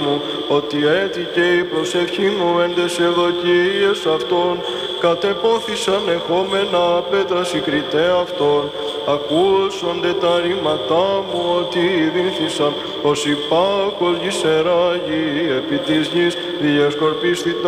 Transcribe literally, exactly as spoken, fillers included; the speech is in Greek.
μου, ότι έτη και η προσευχή μου εν τες ευδοκίες αυτών, κατεπόθησαν εχόμενα πέτρα συγκριτέ αυτών, ακούσονται τα ρήματά μου, ότι δίνθησαν ως υπάκος γης εράγη, επί της γης διασκορπίσθητα